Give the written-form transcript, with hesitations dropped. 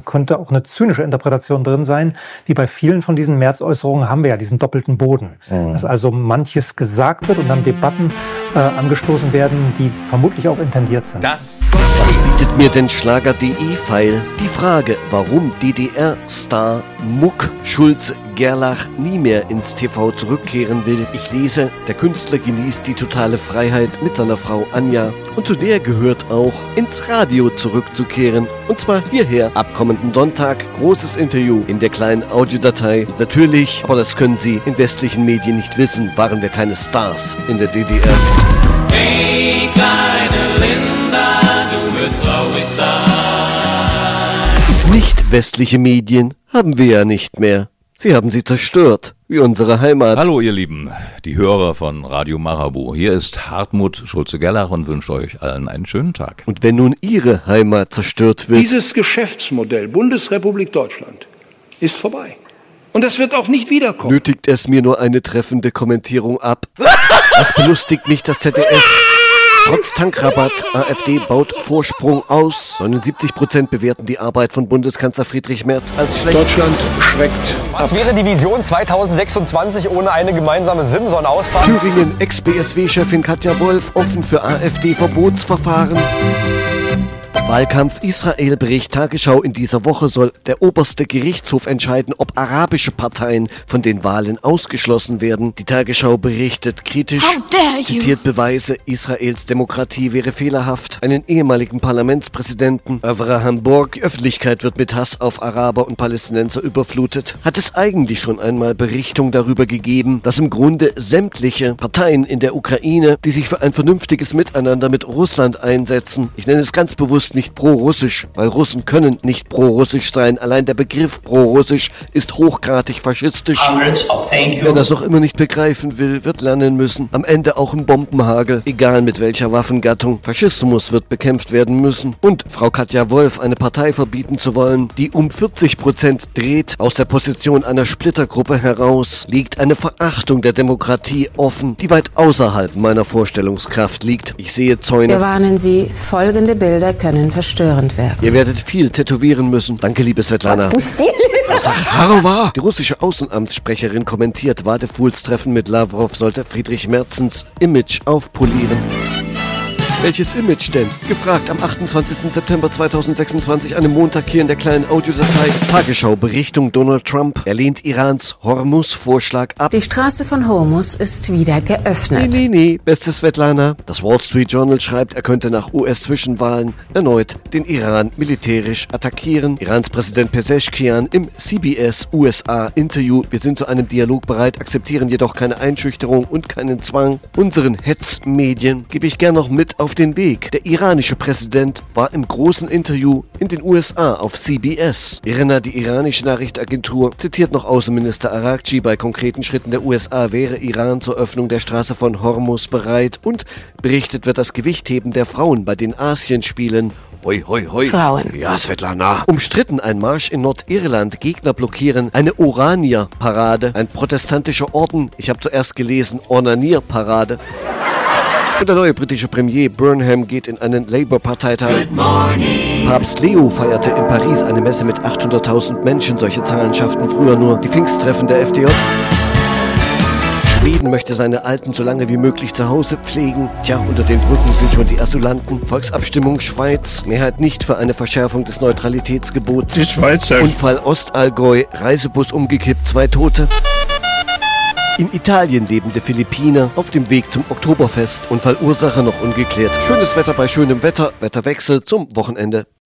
könnte auch eine zynische Interpretation drin sein. Wie bei vielen von diesen März-Äußerungen haben wir ja diesen doppelten Boden. Dass also manches gesagt wird und dann Debatten angestoßen werden, die vermutlich auch intendiert sind. Was bietet mir denn Schlager.de-File? Die Frage, warum DDR-Star Muck Schulz-Gerlach nie mehr ins TV zurückkehren will. Ich lese, der Künstler genießt die totale Freiheit mit seiner Frau Anja und zu der gehört auch, ins Radio zurückzukehren. Und zwar hierher, ab kommenden Sonntag, großes Interview in der kleinen Audiodatei. Natürlich, aber das können Sie in westlichen Medien nicht wissen, waren wir keine Stars in der DDR. Hey, kleine Linda, du wirst traurig sein. Nicht westliche Medien haben wir ja nicht mehr. Sie haben sie zerstört, wie unsere Heimat. Hallo ihr Lieben, die Hörer von Radio Marabu. Hier ist Hartmut Schulze-Gerlach und wünscht euch allen einen schönen Tag. Und wenn nun Ihre Heimat zerstört wird... Dieses Geschäftsmodell Bundesrepublik Deutschland ist vorbei. Und das wird auch nicht wiederkommen. Nötigt es mir nur eine treffende Kommentierung ab. Was belustigt mich das ZDF? Trotz Tankrabatt, AfD baut Vorsprung aus. 79% bewerten die Arbeit von Bundeskanzler Friedrich Merz als schlecht. Deutschland schreckt ab. Was wäre die Vision 2026 ohne eine gemeinsame Simson-Ausfahrt? Thüringen, Ex-BSW-Chefin Katja Wolf offen für AfD-Verbotsverfahren. Wahlkampf Israel-Bericht Tagesschau. In dieser Woche soll der oberste Gerichtshof entscheiden, ob arabische Parteien von den Wahlen ausgeschlossen werden. Die Tagesschau berichtet kritisch, zitiert Beweise, Israels Demokratie wäre fehlerhaft. Einen ehemaligen Parlamentspräsidenten, Avraham Borg, die Öffentlichkeit wird mit Hass auf Araber und Palästinenser überflutet. Hat es eigentlich schon einmal Berichtung darüber gegeben, dass im Grunde sämtliche Parteien in der Ukraine, die sich für ein vernünftiges Miteinander mit Russland einsetzen, ich nenne es ganz bewusst nicht pro-russisch, weil Russen können nicht pro-russisch sein. Allein der Begriff pro-russisch ist hochgradig faschistisch. Wer das noch immer nicht begreifen will, wird lernen müssen. Am Ende auch im Bombenhagel, egal mit welcher Waffengattung. Faschismus wird bekämpft werden müssen. Und Frau Katja Wolf eine Partei verbieten zu wollen, die um 40% dreht, aus der Position einer Splittergruppe heraus, liegt eine Verachtung der Demokratie offen, die weit außerhalb meiner Vorstellungskraft liegt. Ich sehe Zäune. Wir warnen Sie, folgende Bilder können verstörend werden. Ihr werdet viel tätowieren müssen. Danke, liebe Svetlana. Sacharowa. Die russische Außenamtssprecherin kommentiert, Wadefuls Treffen mit Lavrov sollte Friedrich Merzens Image aufpolieren. Welches Image denn? Gefragt am 28. September 2026, einem Montag hier in der kleinen Audiodatei. Tagesschau, Berichtung Donald Trump. Er lehnt Irans Hormuz-Vorschlag ab. Die Straße von Hormuz ist wieder geöffnet. Nee, beste Svetlana. Das Wall Street Journal schreibt, er könnte nach US-Zwischenwahlen erneut den Iran militärisch attackieren. Irans Präsident Pezeshkian im CBS USA-Interview. Wir sind zu einem Dialog bereit, akzeptieren jedoch keine Einschüchterung und keinen Zwang. Unseren Hetzmedien gebe ich gern noch mit auf den Weg. Der iranische Präsident war im großen Interview in den USA auf CBS. IRNA, die iranische Nachrichtenagentur, zitiert noch Außenminister Araghchi, bei konkreten Schritten der USA wäre Iran zur Öffnung der Straße von Hormuz bereit und berichtet wird das Gewichtheben der Frauen bei den Asienspielen. Hoi, hoi, hoi. Frauen. Ja, Svetlana. Umstritten ein Marsch in Nordirland. Gegner blockieren eine Oranier-Parade. Ein protestantischer Orden. Ich habe zuerst gelesen Ornanier-Parade. Und der neue britische Premier Burnham geht in einen Labour-Parteitag. Papst Leo feierte in Paris eine Messe mit 800.000 Menschen. Solche Zahlen schafften früher nur die Pfingsttreffen der FDJ. Schweden möchte seine Alten so lange wie möglich zu Hause pflegen. Tja, unter den Brücken sind schon die Asylanten. Volksabstimmung Schweiz. Mehrheit nicht für eine Verschärfung des Neutralitätsgebots. Die Schweizer. Unfall Ostallgäu. Reisebus umgekippt, 2 Tote. In Italien lebende Philippiner auf dem Weg zum Oktoberfest. Unfallursache noch ungeklärt. Schönes Wetter bei schönem Wetter. Wetterwechsel zum Wochenende.